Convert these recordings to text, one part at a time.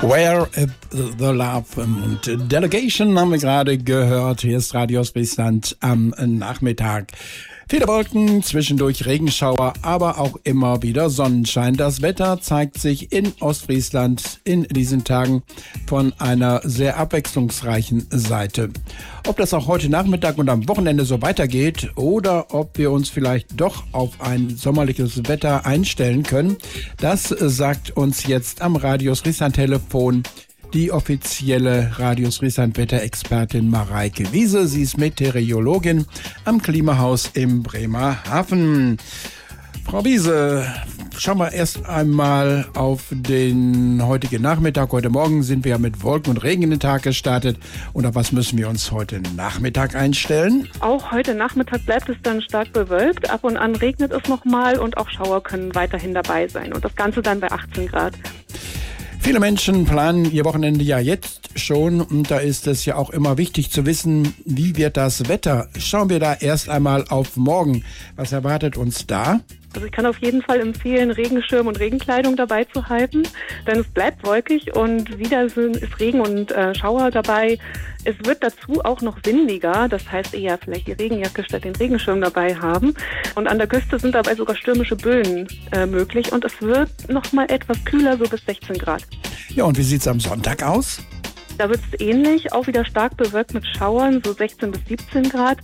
Where the Love und Delegation haben wir gerade gehört. Hier ist Radio Ostfriesland am Nachmittag. Viele Wolken, zwischendurch Regenschauer, aber auch immer wieder Sonnenschein. Das Wetter zeigt sich in Ostfriesland in diesen Tagen von einer sehr abwechslungsreichen Seite. Ob das auch heute Nachmittag und am Wochenende so weitergeht oder ob wir uns vielleicht doch auf ein sommerliches Wetter einstellen können, das sagt uns jetzt am Radio Ostfriesland-Telefon die offizielle Radio Ostfriesland-Wetterexpertin Mareike Wiese. Sie ist Meteorologin am Klimahaus im Bremerhaven. Frau Wiese, schauen wir erst einmal auf den heutigen Nachmittag. Heute Morgen sind wir ja mit Wolken und Regen in den Tag gestartet. Und auf was müssen wir uns heute Nachmittag einstellen? Auch heute Nachmittag bleibt es dann stark bewölkt. Ab und an regnet es nochmal und auch Schauer können weiterhin dabei sein. Und das Ganze dann bei 18 Grad. Viele Menschen planen ihr Wochenende ja jetzt schon und da ist es ja auch immer wichtig zu wissen, wie wird das Wetter? Schauen wir da erst einmal auf morgen. Was erwartet uns da? Also ich kann auf jeden Fall empfehlen, Regenschirm und Regenkleidung dabei zu halten, denn es bleibt wolkig und wieder ist Regen und Schauer dabei. Es wird dazu auch noch windiger, das heißt eher vielleicht die Regenjacke statt den Regenschirm dabei haben. Und an der Küste sind dabei sogar stürmische Böen möglich und es wird noch mal etwas kühler, so bis 16 Grad. Ja, und wie sieht's am Sonntag aus? Da wird es ähnlich, auch wieder stark bewölkt mit Schauern, so 16 bis 17 Grad.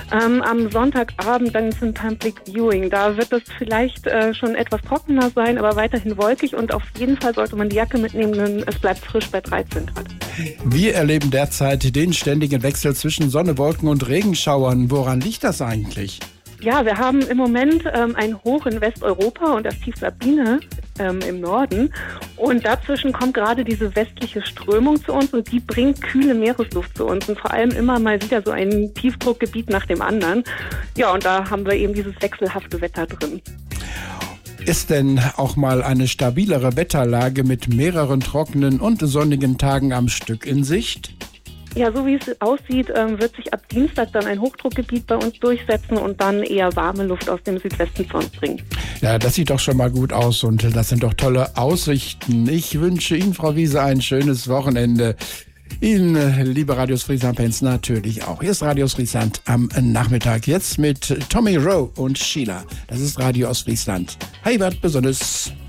Am Sonntagabend dann zum Public Viewing. Da wird es vielleicht schon etwas trockener sein, aber weiterhin wolkig und auf jeden Fall sollte man die Jacke mitnehmen, denn es bleibt frisch bei 13 Grad. Wir erleben derzeit den ständigen Wechsel zwischen Sonne, Wolken und Regenschauern. Woran liegt das eigentlich? Ja, wir haben im Moment ein Hoch in Westeuropa und das Tief Sabine im Norden. Und dazwischen kommt gerade diese westliche Strömung zu uns und die bringt kühle Meeresluft zu uns und vor allem immer mal wieder so ein Tiefdruckgebiet nach dem anderen. Ja, und da haben wir eben dieses wechselhafte Wetter drin. Ist denn auch mal eine stabilere Wetterlage mit mehreren trockenen und sonnigen Tagen am Stück in Sicht? Ja, so wie es aussieht, wird sich ab Dienstag dann ein Hochdruckgebiet bei uns durchsetzen und dann eher warme Luft aus dem Südwesten zu uns bringen. Ja, das sieht doch schon mal gut aus und das sind doch tolle Aussichten. Ich wünsche Ihnen, Frau Wiese, ein schönes Wochenende. Ihnen, liebe Radio Ostfriesland-Fans, natürlich auch. Hier ist Radio Ostfriesland am Nachmittag. Jetzt mit Tommy Rowe und Sheila. Das ist Radio Ostfriesland. Hey, was Besonderes.